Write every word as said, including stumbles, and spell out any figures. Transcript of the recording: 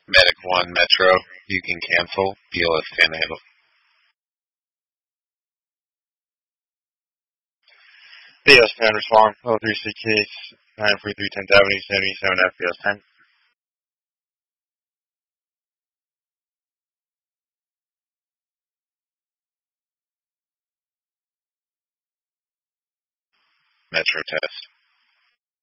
Medic one Metro, you can cancel. B L S can handle. B S ten respond. Level three C case. nine forty-three tenth Avenue, seventy-seven F B S ten. Metro test.